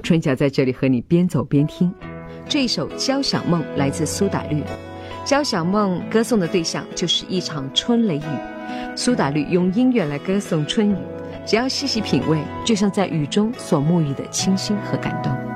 春晓在这里和你边走边听。这一首《交响梦》来自苏打绿，交响梦歌颂的对象就是一场春雷雨，苏打绿用音乐来歌颂春雨，只要细细品味，就像在雨中所沐浴的清新和感动。